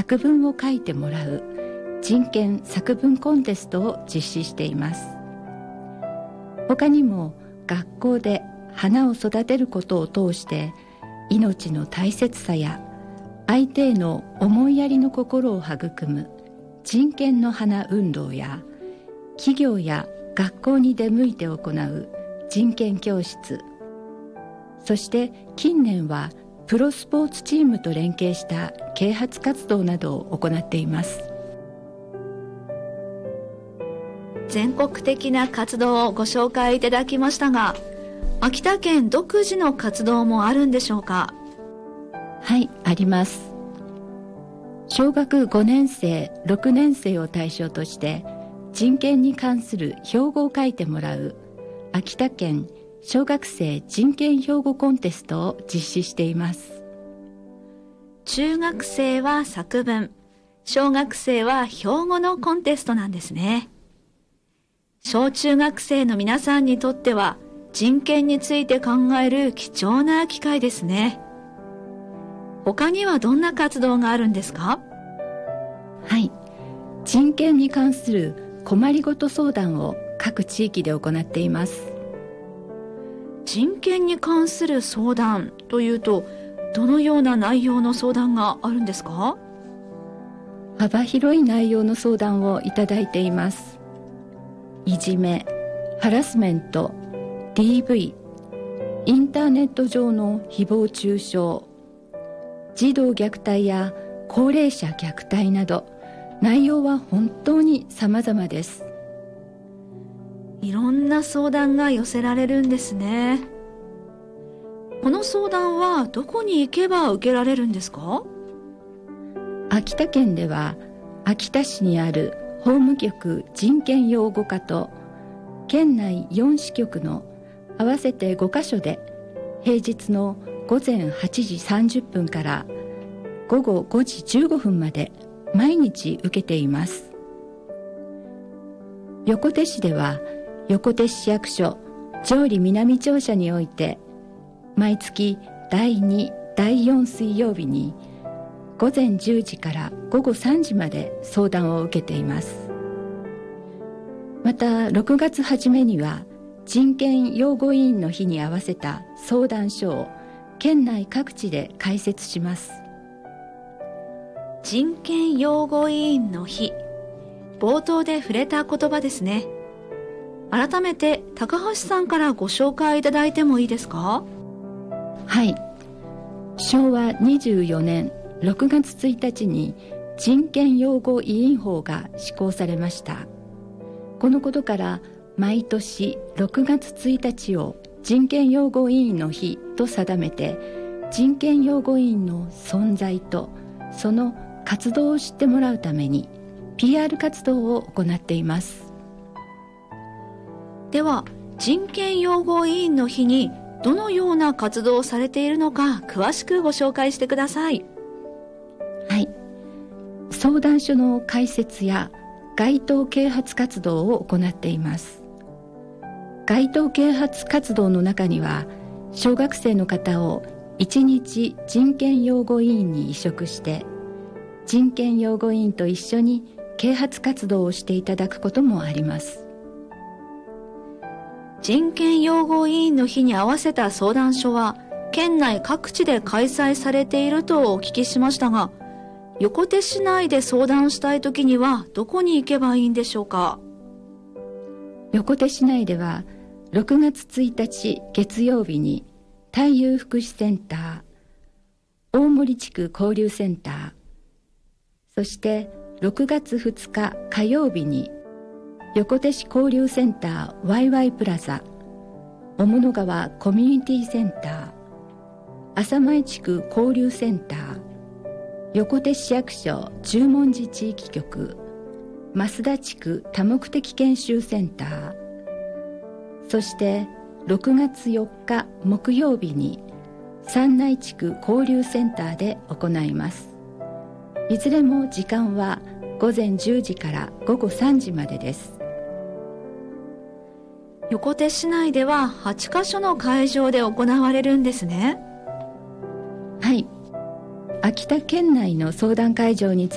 作文を書いてもらう人権作文コンテストを実施しています。他にも学校で花を育てることを通して命の大切さや相手への思いやりの心を育む人権の花運動や、企業や学校に出向いて行う人権教室、そして近年はプロスポーツチームと連携した啓発活動などを行っています。 全国的な活動をご紹介いただきましたが、秋田県独自の活動もあるんでしょうか？ はい、あります。小学5年生、6年生を対象として人権に関する標語を書いてもらう秋田県小学生人権標語コンテストを実施しています。 中学生は作文、小学生は標語のコンテストなんですね。小中学生の皆さんにとっては人権について考える貴重な機会ですね。他にはどんな活動があるんですか？ はい、人権に関する困りごと相談を各地域で行っています。 人権に関する相談というと、どのような内容の相談があるんですか？ 幅広い内容の相談をいただいています。いじめ、ハラスメント、DV、インターネット上の誹謗中傷、児童虐待や高齢者虐待など、内容は本当に様々です。 いろんな相談が寄せられるんですね。この相談はどこに行けば受けられるんですか？ 秋田県では秋田市にある法務局人権擁護課と県内4支局の合わせて5カ所で平日の午前8時30分から午後5時15分まで毎日受けています。横手市では横手市役所上里南庁舎において毎月第2、第4水曜日に午前10時から午後3時まで相談を受けています。また6月初めには人権擁護委員の日に合わせた相談所を県内各地で開設します。 人権擁護委員の日、冒頭で触れた言葉ですね。改めて高橋さんからご紹介いただいてもいいですか？ はい、昭和24年6月1日に人権擁護委員法が施行されました。このことから毎年6月1日を人権擁護委員の日と定めて、人権擁護委員の存在とその活動を知ってもらうために PR 活動を行っています。 では人権擁護委員の日にどのような活動をされているのか詳しくご紹介してください。 はい、相談所の開設や街頭啓発活動を行っています。街頭啓発活動の中には小学生の方を1日人権擁護委員に委嘱して人権擁護委員と一緒に啓発活動をしていただくこともあります。 人権擁護委員の日に合わせた相談所は県内各地で開催されているとお聞きしましたが、横手市内で相談したいときにはどこに行けばいいんでしょうか？ 横手市内では6月1日月曜日に太遊福祉センター、大森地区交流センター、そして6月2日火曜日に横手市交流センターワイワイプラザ、雄物川コミュニティセンター、浅前地区交流センター、横手市役所十文字地域局、増田地区多目的研修センター、そして6月4日木曜日に山内地区交流センターで行います。いずれも時間は午前10時から午後3時までです。 横手市内では8カ所の会場で行われるんですね。 はい、秋田県内の相談会場につ